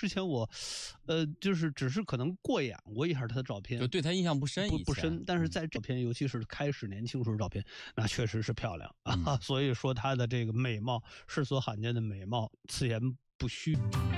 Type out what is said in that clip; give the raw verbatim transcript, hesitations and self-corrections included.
之前我，呃，就是只是可能过眼过一下他的照片， 就对他印象不深， 不不深。但是在照片，尤其是开始年轻时候照片，那确实是漂亮啊。 嗯、 所以说他的这个美貌，世所罕见的美貌，此言不虚。